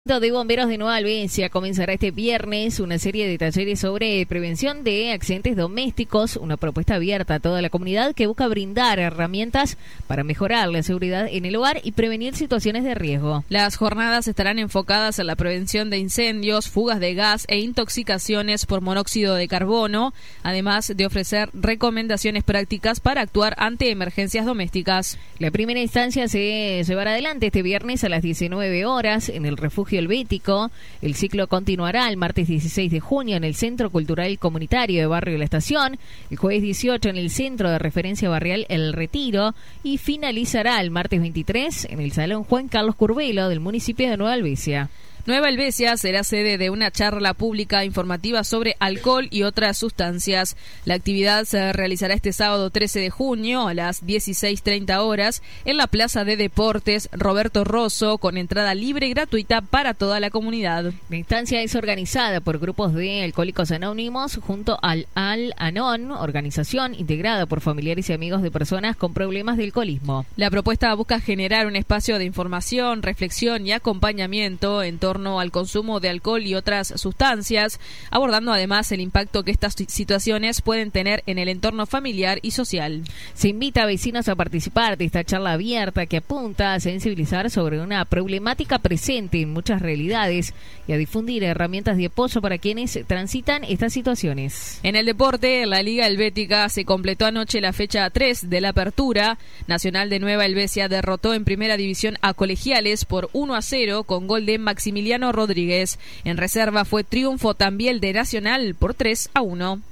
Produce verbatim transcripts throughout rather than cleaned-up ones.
De Bomberos de Nueva Albesia comenzará este viernes una serie de talleres sobre prevención de accidentes domésticos, una propuesta abierta a toda la comunidad que busca brindar herramientas para mejorar la seguridad en el hogar y prevenir situaciones de riesgo. Las jornadas estarán enfocadas en la prevención de incendios, fugas de gas e intoxicaciones por monóxido de carbono, además de ofrecer recomendaciones prácticas para actuar ante emergencias domésticas. La primera instancia se llevará adelante este viernes a las diecinueve horas en el refugio Helvético. El ciclo continuará el martes dieciséis de junio en el Centro Cultural Comunitario de Barrio La Estación, el jueves dieciocho en el Centro de Referencia Barrial El Retiro y finalizará el martes veintitrés en el Salón Juan Carlos Curvelo del municipio de Nueva Albesia. Nueva Albesia será sede de una charla pública informativa sobre alcohol y otras sustancias. La actividad se realizará este sábado trece de junio a las dieciséis treinta horas en la Plaza de Deportes Roberto Rosso, con entrada libre y gratuita para toda la comunidad. La instancia es organizada por grupos de alcohólicos anónimos junto al Al-Anon, organización integrada por familiares y amigos de personas con problemas de alcoholismo. La propuesta busca generar un espacio de información, reflexión y acompañamiento en torno al consumo de alcohol y otras sustancias, abordando además el impacto que estas situaciones pueden tener en el entorno familiar y social. Se invita a vecinos a participar de esta charla abierta que apunta a sensibilizar sobre una problemática presente en muchas realidades y a difundir herramientas de apoyo para quienes transitan estas situaciones. En el deporte, la Liga Helvética se completó anoche la fecha tres de la apertura. Nacional de Nueva Albesia derrotó en primera división a Colegiales por uno a cero con gol de Maximiliano Rodríguez. En reserva fue triunfo también de Nacional por tres a uno.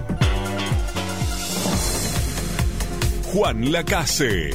Juan Lacase.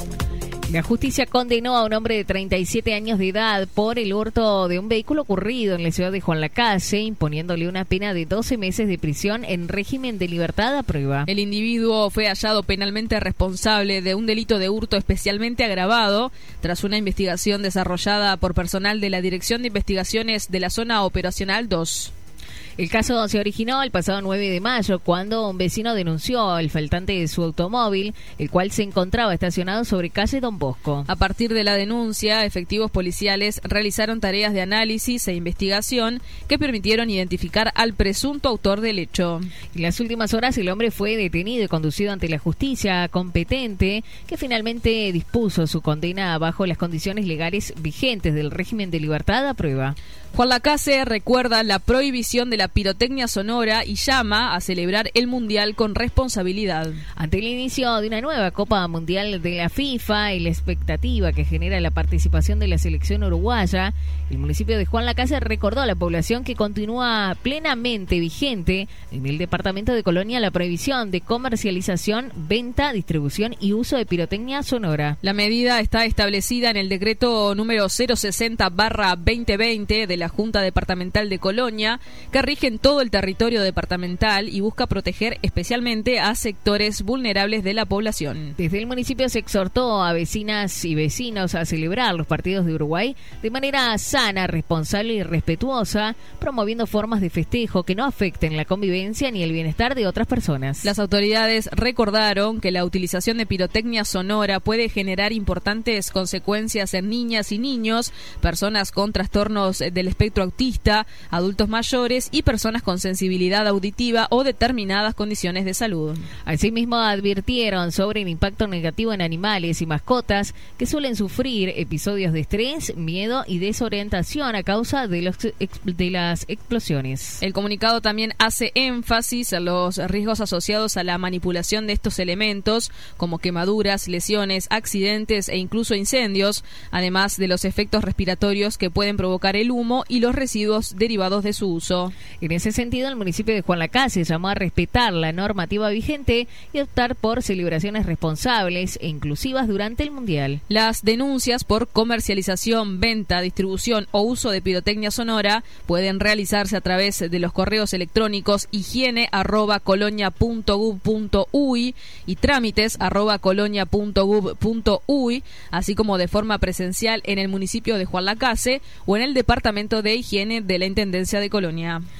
La justicia condenó a un hombre de treinta y siete años de edad por el hurto de un vehículo ocurrido en la ciudad de Juan Lacase, imponiéndole una pena de doce meses de prisión en régimen de libertad a prueba. El individuo fue hallado penalmente responsable de un delito de hurto especialmente agravado tras una investigación desarrollada por personal de la Dirección de Investigaciones de la Zona Operacional dos. El caso se originó el pasado nueve de mayo cuando un vecino denunció el faltante de su automóvil, el cual se encontraba estacionado sobre calle Don Bosco. A partir de la denuncia, efectivos policiales realizaron tareas de análisis e investigación que permitieron identificar al presunto autor del hecho. En las últimas horas el hombre fue detenido y conducido ante la justicia competente, que finalmente dispuso su condena bajo las condiciones legales vigentes del régimen de libertad a prueba. Juan Lacase recuerda la prohibición de la pirotecnia sonora y llama a celebrar el Mundial con responsabilidad. Ante el inicio de una nueva Copa Mundial de la FIFA y la expectativa que genera la participación de la selección uruguaya, el municipio de Juan Lacase recordó a la población que continúa plenamente vigente en el departamento de Colonia la prohibición de comercialización, venta, distribución y uso de pirotecnia sonora. La medida está establecida en el decreto número cero sesenta barra veinte veinte de la La Junta Departamental de Colonia, que rige en todo el territorio departamental y busca proteger especialmente a sectores vulnerables de la población. Desde el municipio se exhortó a vecinas y vecinos a celebrar los partidos de Uruguay de manera sana, responsable y respetuosa, promoviendo formas de festejo que no afecten la convivencia ni el bienestar de otras personas. Las autoridades recordaron que la utilización de pirotecnia sonora puede generar importantes consecuencias en niñas y niños, personas con trastornos del espectro autista, adultos mayores y personas con sensibilidad auditiva o determinadas condiciones de salud. Asimismo, advirtieron sobre el impacto negativo en animales y mascotas que suelen sufrir episodios de estrés, miedo y desorientación a causa de, los, de las explosiones. El comunicado también hace énfasis en los riesgos asociados a la manipulación de estos elementos, como quemaduras, lesiones, accidentes e incluso incendios, además de los efectos respiratorios que pueden provocar el humo y los residuos derivados de su uso. En ese sentido, el municipio de Juan Lacase llamó a respetar la normativa vigente y optar por celebraciones responsables e inclusivas durante el Mundial. Las denuncias por comercialización, venta, distribución o uso de pirotecnia sonora pueden realizarse a través de los correos electrónicos higiene arroba colonia punto gov punto uy y trámites arroba colonia punto gov punto uy, así como de forma presencial en el municipio de Juan Lacase o en el departamento de higiene de la Intendencia de Colonia.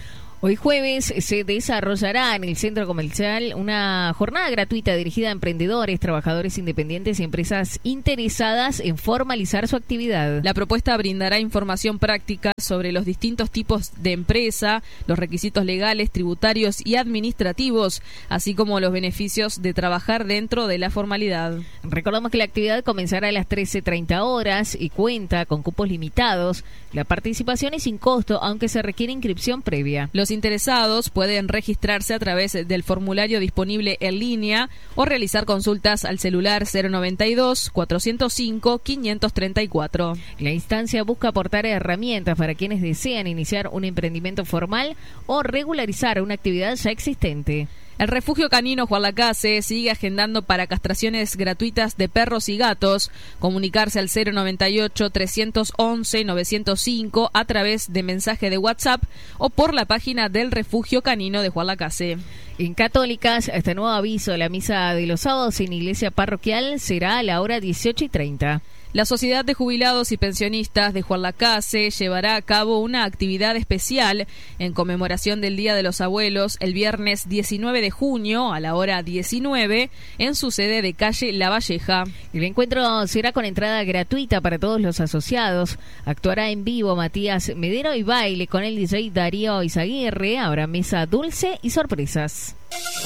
Hoy jueves se desarrollará en el Centro Comercial una jornada gratuita dirigida a emprendedores, trabajadores independientes y empresas interesadas en formalizar su actividad. La propuesta brindará información práctica sobre los distintos tipos de empresa, los requisitos legales, tributarios y administrativos, así como los beneficios de trabajar dentro de la formalidad. Recordamos que la actividad comenzará a las trece treinta horas y cuenta con cupos limitados. La participación es sin costo, aunque se requiere inscripción previa. Los interesados pueden registrarse a través del formulario disponible en línea o realizar consultas al celular cero noventa y dos, cuatrocientos cinco, quinientos treinta y cuatro. La instancia busca aportar herramientas para quienes desean iniciar un emprendimiento formal o regularizar una actividad ya existente. El Refugio Canino Juan Lacase sigue agendando para castraciones gratuitas de perros y gatos. Comunicarse al cero noventa y ocho, trescientos once, novecientos cinco a través de mensaje de WhatsApp o por la página del Refugio Canino de Juan Lacase. En Católicas, este nuevo aviso, la misa de los sábados en iglesia parroquial será a la hora dieciocho y treinta. La Sociedad de Jubilados y Pensionistas de Juan Lacase llevará a cabo una actividad especial en conmemoración del Día de los Abuelos el viernes diecinueve de junio a la hora diecinueve en su sede de calle La Valleja. El encuentro será con entrada gratuita para todos los asociados. Actuará en vivo Matías Medero y baile con el D J Darío Izaguirre. Habrá mesa dulce y sorpresas.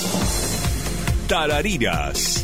Tarariras.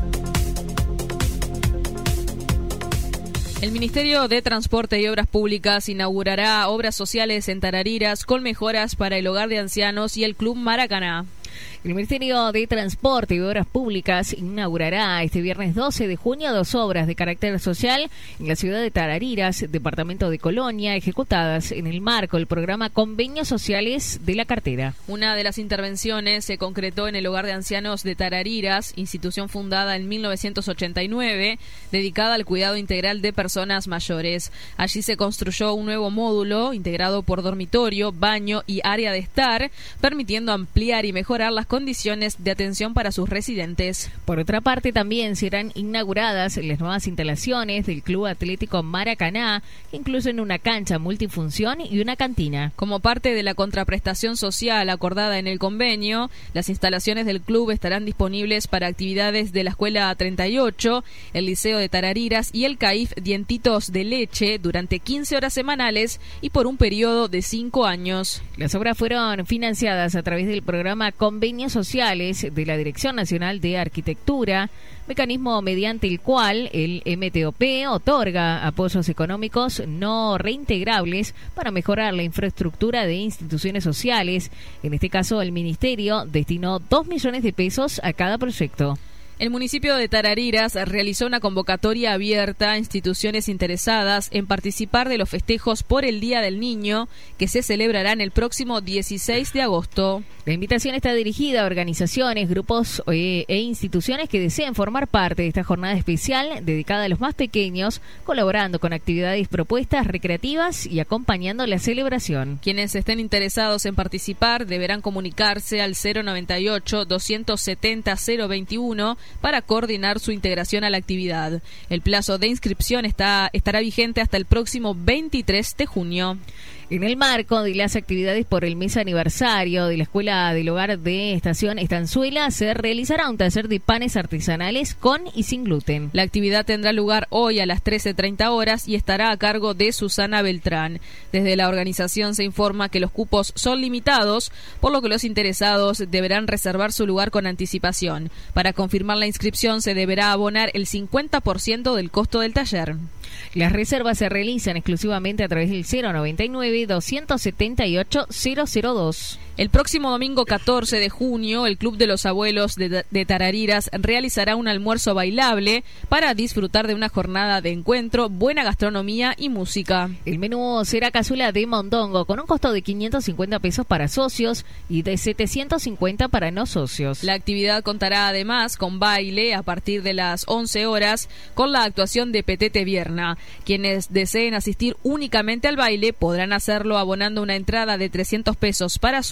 El Ministerio de Transporte y Obras Públicas inaugurará obras sociales en Tarariras con mejoras para el hogar de ancianos y el Club Maracaná. El Ministerio de Transporte y Obras Públicas inaugurará este viernes doce de junio dos obras de carácter social en la ciudad de Tarariras, departamento de Colonia, ejecutadas en el marco del programa Convenios Sociales de la Cartera. Una de las intervenciones se concretó en el Hogar de Ancianos de Tarariras, institución fundada en mil novecientos ochenta y nueve, dedicada al cuidado integral de personas mayores. Allí se construyó un nuevo módulo integrado por dormitorio, baño y área de estar, permitiendo ampliar y mejorar las condiciones de atención para sus residentes. Por otra parte, también serán inauguradas las nuevas instalaciones del Club Atlético Maracaná, que incluyen una cancha multifunción y una cantina. Como parte de la contraprestación social acordada en el convenio, las instalaciones del club estarán disponibles para actividades de la Escuela treinta y ocho, el Liceo de Tarariras y el CAIF Dientitos de Leche durante quince horas semanales y por un periodo de cinco años. Las obras fueron financiadas a través del programa Convenios Sociales de la Dirección Nacional de Arquitectura, mecanismo mediante el cual el M T O P otorga apoyos económicos no reintegrables para mejorar la infraestructura de instituciones sociales. En este caso, el Ministerio destinó dos millones de pesos a cada proyecto. El municipio de Tarariras realizó una convocatoria abierta a instituciones interesadas en participar de los festejos por el Día del Niño, que se celebrarán el próximo dieciséis de agosto. La invitación está dirigida a organizaciones, grupos eh, e instituciones que deseen formar parte de esta jornada especial dedicada a los más pequeños, colaborando con actividades propuestas recreativas y acompañando la celebración. Quienes estén interesados en participar deberán comunicarse al cero noventa y ocho, doscientos setenta, cero veintiuno para coordinar su integración a la actividad. El plazo de inscripción está, estará vigente hasta el próximo veintitrés de junio. En el marco de las actividades por el mes aniversario de la Escuela del Hogar de Estación Estanzuela, se realizará un taller de panes artesanales con y sin gluten. La actividad tendrá lugar hoy a las trece treinta horas y estará a cargo de Susana Beltrán. Desde la organización se informa que los cupos son limitados, por lo que los interesados deberán reservar su lugar con anticipación. Para confirmar la inscripción se deberá abonar el cincuenta por ciento del costo del taller. Las reservas se realizan exclusivamente a través del cero noventa y nueve, doscientos setenta y ocho, cero cero dos. El próximo domingo catorce de junio, el Club de los Abuelos de, de Tarariras realizará un almuerzo bailable para disfrutar de una jornada de encuentro, buena gastronomía y música. El menú será cazuela de mondongo con un costo de quinientos cincuenta pesos para socios y de setecientos cincuenta para no socios. La actividad contará además con baile a partir de las once horas con la actuación de Petete Vierna. Quienes deseen asistir únicamente al baile podrán hacerlo abonando una entrada de trescientos pesos para socios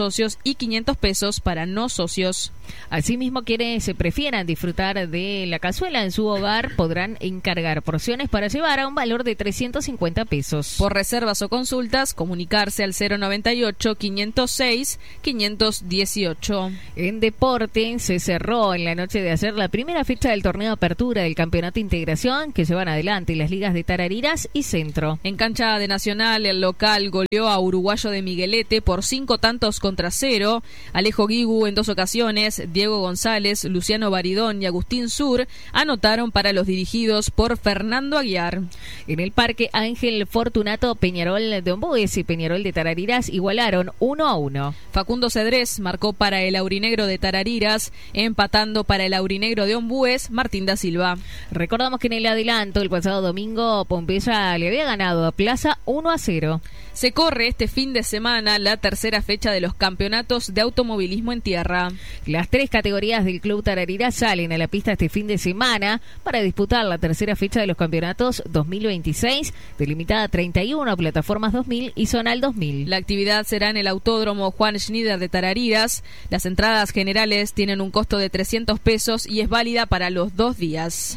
socios y quinientos pesos para no socios. Asimismo, quienes se prefieran disfrutar de la cazuela en su hogar podrán encargar porciones para llevar a un valor de trescientos cincuenta pesos. Por reservas o consultas, comunicarse al cero noventa y ocho, quinientos seis, quinientos dieciocho. En deporte, se cerró en la noche de ayer la primera fecha del torneo de apertura del Campeonato Integración que llevan adelante las ligas de Tarariras y Centro. En cancha de Nacional, el local goleó a Uruguayo de Miguelete por cinco tantos contra cero. Alejo Guigu en dos ocasiones, Diego González, Luciano Baridón y Agustín Sur anotaron para los dirigidos por Fernando Aguiar. En el Parque Ángel Fortunato, Peñarol de Ombues y Peñarol de Tarariras igualaron uno a uno. Facundo Cedrés marcó para el aurinegro de Tarariras, empatando para el aurinegro de Ombues, Martín da Silva. Recordamos que en el adelanto, el pasado domingo, Pompeya le había ganado a Plaza uno a cero. Se corre este fin de semana la tercera fecha de los campeonatos de automovilismo en tierra. Las tres categorías del Club Tarariras salen a la pista este fin de semana para disputar la tercera fecha de los campeonatos dos mil veintiséis, delimitada treinta y uno, plataformas dos mil y zonal dos mil. La actividad será en el Autódromo Juan Schneider de Tarariras. Las entradas generales tienen un costo de trescientos pesos y es válida para los dos días.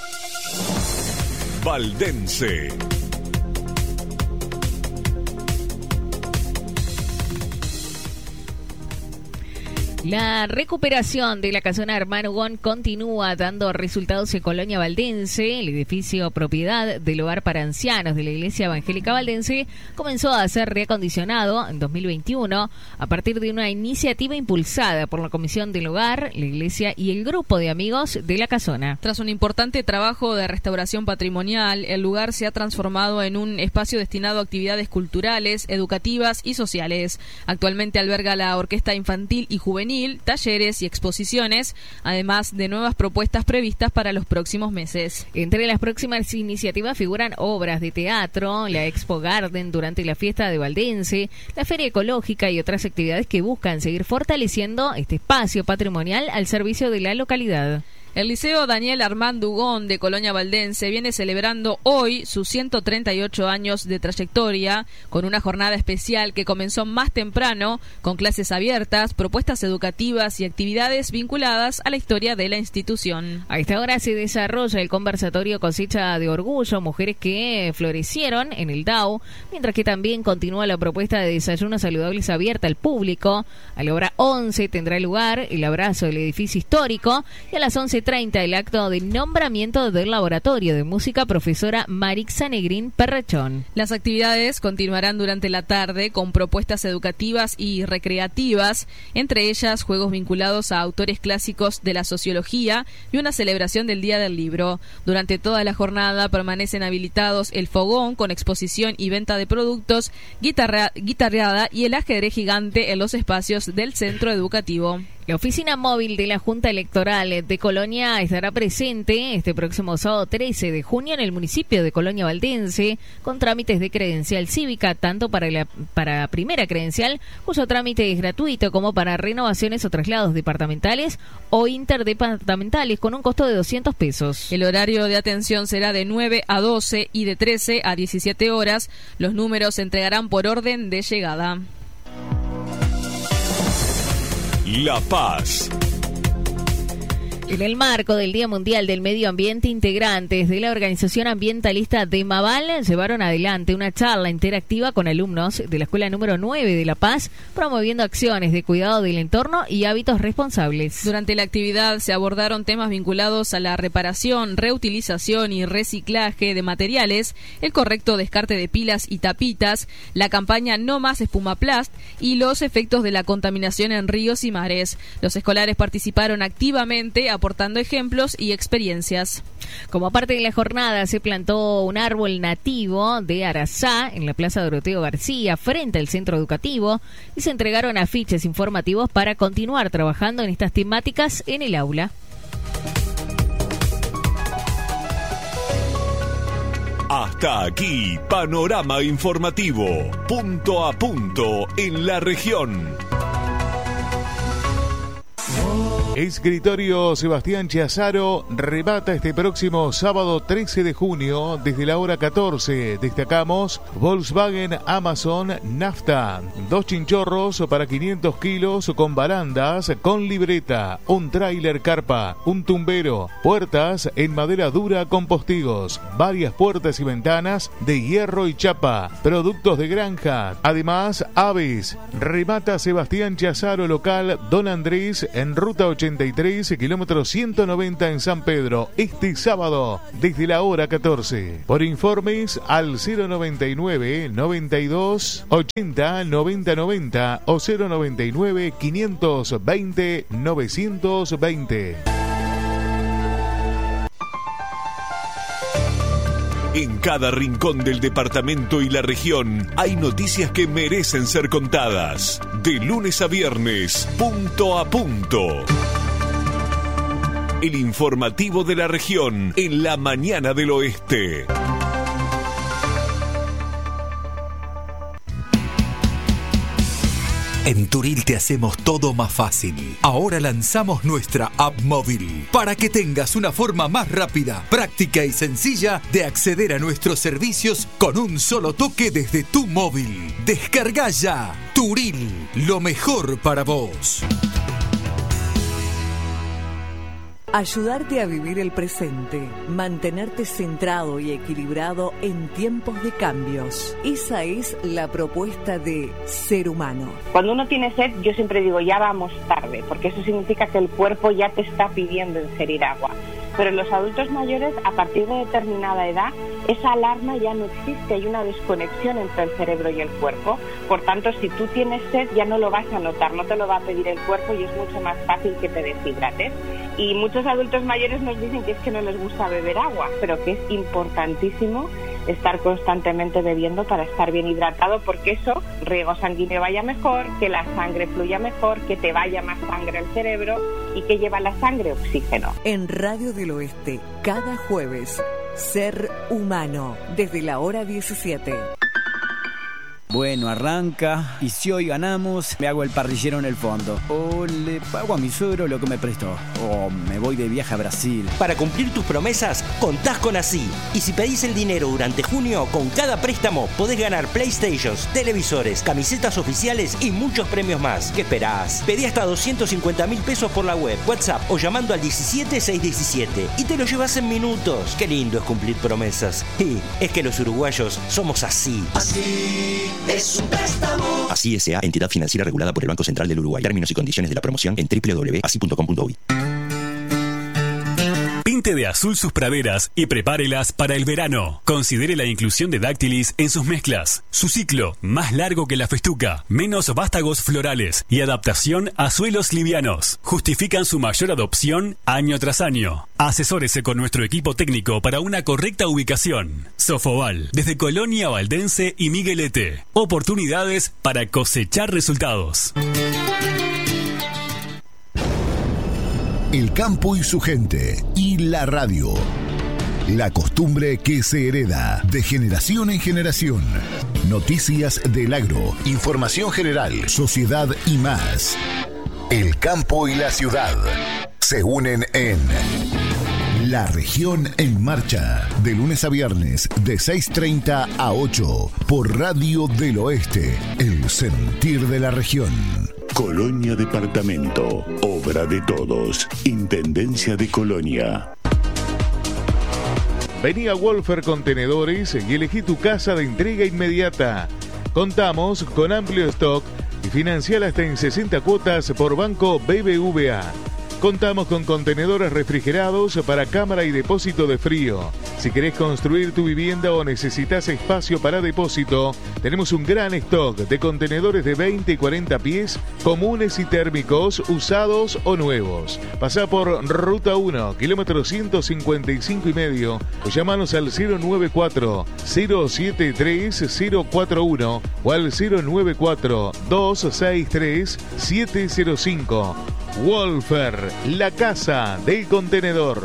Valdense. La recuperación de la casona Hermano Gon continúa dando resultados en Colonia Valdense. El edificio propiedad del hogar para ancianos de la Iglesia Evangélica Valdense comenzó a ser reacondicionado en dos mil veintiuno a partir de una iniciativa impulsada por la Comisión del Hogar, la Iglesia y el grupo de amigos de la casona. Tras un importante trabajo de restauración patrimonial, el lugar se ha transformado en un espacio destinado a actividades culturales, educativas y sociales. Actualmente alberga la orquesta infantil y juvenil, talleres y exposiciones, además de nuevas propuestas previstas para los próximos meses. Entre las próximas iniciativas figuran obras de teatro, la Expo Garden durante la fiesta de Valdense, la Feria Ecológica y otras actividades que buscan seguir fortaleciendo este espacio patrimonial al servicio de la localidad. El Liceo Daniel Armand Dugón de Colonia Valdense viene celebrando hoy sus ciento treinta y ocho años de trayectoria con una jornada especial que comenzó más temprano con clases abiertas, propuestas educativas y actividades vinculadas a la historia de la institución. A esta hora se desarrolla el conversatorio Cosecha de Orgullo, mujeres que florecieron en el D A O, mientras que también continúa la propuesta de desayunos saludables abierta al público. A la hora once tendrá lugar el abrazo del edificio histórico y a las once treinta el acto de nombramiento del laboratorio de música profesora Marixa Negrín Perrechón. Las actividades continuarán durante la tarde con propuestas educativas y recreativas, entre ellas juegos vinculados a autores clásicos de la sociología y una celebración del Día del Libro. Durante toda la jornada permanecen habilitados el fogón con exposición y venta de productos, guitarra, guitarreada y el ajedrez gigante en los espacios del centro educativo. La oficina móvil de la Junta Electoral de Colonia estará presente este próximo sábado trece de junio en el municipio de Colonia Valdense con trámites de credencial cívica, tanto para la para primera credencial, cuyo trámite es gratuito, como para renovaciones o traslados departamentales o interdepartamentales con un costo de doscientos pesos. El horario de atención será de nueve a doce y de trece a diecisiete horas. Los números se entregarán por orden de llegada. La Paz. En el marco del Día Mundial del Medio Ambiente, integrantes de la organización ambientalista de Maval llevaron adelante una charla interactiva con alumnos de la Escuela número nueve de La Paz, promoviendo acciones de cuidado del entorno y hábitos responsables. Durante la actividad se abordaron temas vinculados a la reparación, reutilización y reciclaje de materiales, el correcto descarte de pilas y tapitas, la campaña No Más Espumaplast y los efectos de la contaminación en ríos y mares. Los escolares participaron activamente aportando ejemplos y experiencias. Como parte de la jornada se plantó un árbol nativo de Arazá en la Plaza Doroteo García frente al centro educativo y se entregaron afiches informativos para continuar trabajando en estas temáticas en el aula. Hasta aquí, panorama informativo, punto a punto en la región. Oh. Escritorio Sebastián Chiazaro remata este próximo sábado trece de junio desde la hora catorce. Destacamos Volkswagen Amazon Nafta, dos chinchorros para quinientos kilos con barandas, con libreta, un tráiler carpa, un tumbero, puertas en madera dura con postigos, varias puertas y ventanas de hierro y chapa, productos de granja, además aves. Remata Sebastián Chiazaro, local Don Andrés en ruta ochenta y tres, kilómetro ciento noventa en San Pedro, este sábado desde la hora catorce. Por informes al cero noventa y nueve, noventa y dos, ochenta, noventa noventa o cero noventa y nueve, quinientos veinte, novecientos veinte. En cada rincón del departamento y la región hay noticias que merecen ser contadas. De lunes a viernes, punto a punto. El informativo de la región en la mañana del oeste. En Turil te hacemos todo más fácil. Ahora lanzamos nuestra app móvil para que tengas una forma más rápida, práctica y sencilla de acceder a nuestros servicios con un solo toque desde tu móvil. Descarga ya Turil, lo mejor para vos. Ayudarte a vivir el presente, mantenerte centrado y equilibrado en tiempos de cambios. Esa es la propuesta de Ser Humano. Cuando uno tiene sed, yo siempre digo, ya vamos tarde, porque eso significa que el cuerpo ya te está pidiendo ingerir agua. Pero en los adultos mayores, a partir de determinada edad, esa alarma ya no existe, hay una desconexión entre el cerebro y el cuerpo. Por tanto, si tú tienes sed, ya no lo vas a notar, no te lo va a pedir el cuerpo y es mucho más fácil que te deshidrates. Y muchos adultos mayores nos dicen que es que no les gusta beber agua, pero que es importantísimo estar constantemente bebiendo para estar bien hidratado, porque eso, riego sanguíneo vaya mejor, que la sangre fluya mejor, que te vaya más sangre al cerebro y que lleva la sangre oxígeno. En Radio del Oeste, cada jueves, Ser Humano, desde la hora diecisiete. Bueno, arranca, y si hoy ganamos, me hago el parrillero en el fondo. O le pago a mi suegro lo que me prestó. O me voy de viaje a Brasil. Para cumplir tus promesas, contás con Así. Y si pedís el dinero durante junio, con cada préstamo podés ganar PlayStations, televisores, camisetas oficiales y muchos premios más. ¿Qué esperás? Pedí hasta doscientos cincuenta mil pesos por la web, WhatsApp o llamando al diecisiete seiscientos diecisiete y te lo llevas en minutos. Qué lindo es cumplir promesas. Y es que los uruguayos somos así. Así es un préstamo. Así S A, entidad financiera regulada por el Banco Central del Uruguay. Términos y condiciones de la promoción en doble u doble u doble u punto así punto com punto uy. Pinte de azul sus praderas y prepárelas para el verano. Considere la inclusión de dáctilis en sus mezclas. Su ciclo, más largo que la festuca, menos vástagos florales y adaptación a suelos livianos, justifican su mayor adopción año tras año. Asesórese con nuestro equipo técnico para una correcta ubicación. Sofoval, desde Colonia Valdense y Miguelete. Oportunidades para cosechar resultados. El campo y su gente, y la radio. La costumbre que se hereda de generación en generación. Noticias del agro, información general, sociedad y más. El campo y la ciudad se unen en La Región en Marcha, de lunes a viernes, de seis treinta a ocho, por Radio del Oeste, el sentir de la región. Colonia Departamento, obra de todos, Intendencia de Colonia. Vení a Wolfer Contenedores y elegí tu casa de entrega inmediata. Contamos con amplio stock y financiar hasta en sesenta cuotas por Banco B B V A. Contamos con contenedores refrigerados para cámara y depósito de frío. Si querés construir tu vivienda o necesitas espacio para depósito, tenemos un gran stock de contenedores de veinte y cuarenta pies, comunes y térmicos, usados o nuevos. Pasá por Ruta uno, kilómetro ciento cincuenta y cinco y medio, o llamanos al cero nueve cuatro, cero siete tres, cero cuatro uno o al cero nueve cuatro, dos seis tres, siete cero cinco. Wolfer, la casa del contenedor.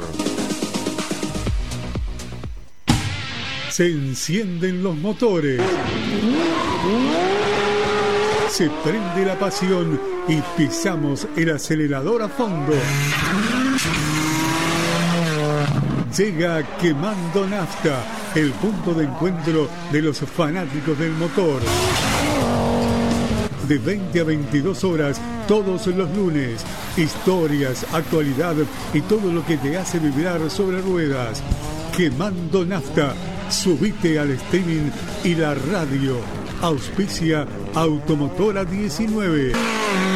Se encienden los motores. Se prende la pasión y pisamos el acelerador a fondo. Llega Quemando Nafta, el punto de encuentro de los fanáticos del motor. De veinte a veintidós horas, todos los lunes. Historias, actualidad y todo lo que te hace vibrar sobre ruedas. Quemando Nafta. Subite al streaming y la radio. Auspicia Automotora diecinueve.